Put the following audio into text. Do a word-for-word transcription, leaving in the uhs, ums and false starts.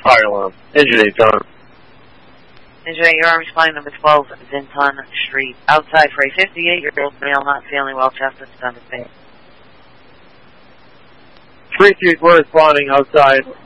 Fire alarm. Engine eight, John. Engine eight, your arm responding number twelve, Vinton Street. Outside for a fifty-eight-year-old male not feeling well, chest and stomach pain. three three, we're responding outside.